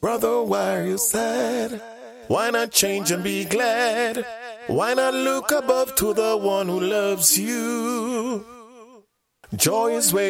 Brother, why are you sad? Why not change and be glad? Why not look above to the one who loves you? Joy is waiting.